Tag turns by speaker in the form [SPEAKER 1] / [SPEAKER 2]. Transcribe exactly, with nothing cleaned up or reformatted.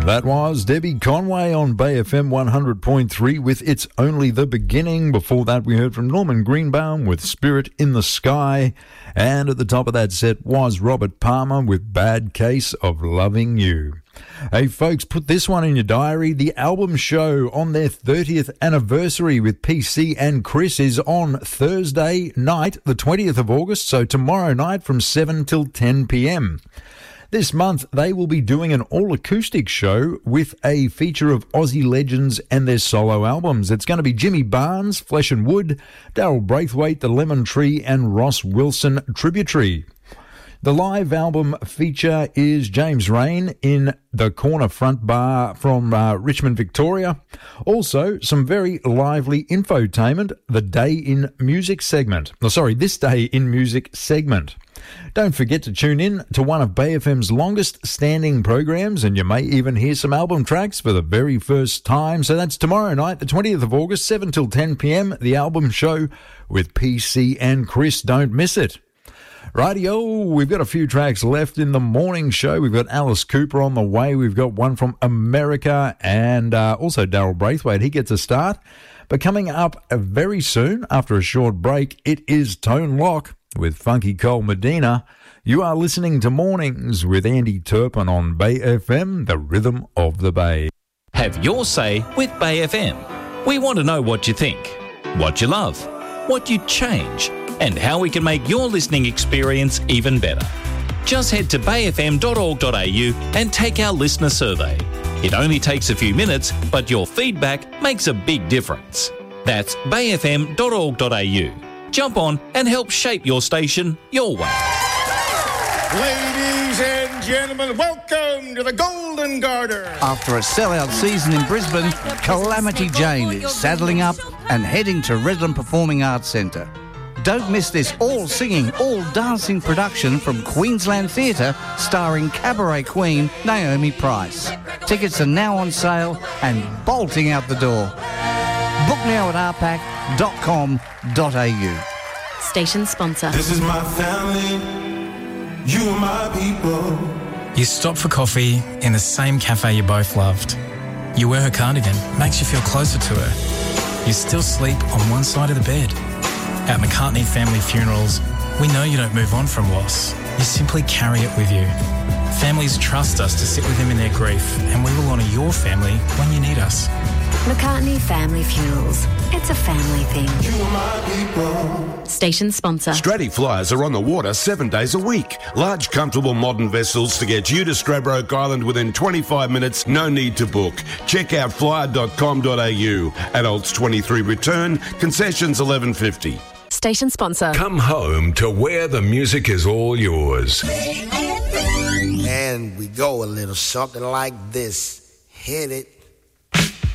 [SPEAKER 1] That was Debbie Conway on Bay F M one hundred point three with It's Only the Beginning. Before that, we heard from Norman Greenbaum with Spirit in the Sky. And at the top of that set was Robert Palmer with Bad Case of Loving You. Hey, folks, put this one in your diary. The album show on their thirtieth anniversary with P C and Chris is on Thursday night, the twentieth of August, so tomorrow night from seven till ten p.m. This month, they will be doing an all-acoustic show with a feature of Aussie legends and their solo albums. It's going to be Jimmy Barnes, Flesh and Wood, Daryl Braithwaite, The Lemon Tree, and Ross Wilson, Tributary. The live album feature is James Rain in the Corner Front Bar from uh, Richmond, Victoria. Also, some very lively infotainment, the Day in Music segment. Oh, sorry, This Day in Music segment. Don't forget to tune in to one of Bay F M's longest standing programs, and you may even hear some album tracks for the very first time. So that's tomorrow night, the twentieth of August, seven till ten p.m, the album show with P C and Chris. Don't miss it. Rightio, we've got a few tracks left in the morning show. We've got Alice Cooper on the way. We've got one from America and uh, also Daryl Braithwaite. He gets a start. But coming up very soon, after a short break, it is Tone Lock with Funky Cole Medina. You are listening to Mornings with Andy Turpin on Bay F M, the rhythm of the Bay.
[SPEAKER 2] Have your say with Bay F M. We want to know what you think, what you love, what you'd change, and how we can make your listening experience even better. Just head to bay f m dot org dot a u and take our listener survey. It only takes a few minutes, but your feedback makes a big difference. That's bay f m dot org dot a u. Jump on and help shape your station your way.
[SPEAKER 3] Ladies and gentlemen, welcome to the Golden Garter.
[SPEAKER 4] After a sellout season in Brisbane, Calamity Jane is saddling up and heading to Redland Performing Arts Centre. Don't miss this all-singing, all-dancing production from Queensland Theatre starring cabaret queen Naomi Price. Tickets are now on sale and bolting out the door. Book now at r pac dot com dot a u.
[SPEAKER 5] Station sponsor.
[SPEAKER 6] This is my family, you are my people.
[SPEAKER 7] You stop for coffee in the same cafe you both loved. You wear her cardigan, makes you feel closer to her. You still sleep on one side of the bed. At McCartney Family Funerals, we know you don't move on from loss. You simply carry it with you. Families trust us to sit with them in their grief, and we will honour your family when you need us.
[SPEAKER 5] McCartney Family Funerals. It's a family thing.
[SPEAKER 6] You are my people.
[SPEAKER 5] Station sponsor.
[SPEAKER 8] Stratty Flyers are on the water seven days a week. Large, comfortable, modern vessels to get you to Stradbroke Island within twenty-five minutes. No need to book. Check out flyer dot com dot a u. Adults twenty-three return. Concessions eleven fifty.
[SPEAKER 5] Station sponsor.
[SPEAKER 9] Come home to where the music is all yours.
[SPEAKER 10] And we go a little something like this. Hit it.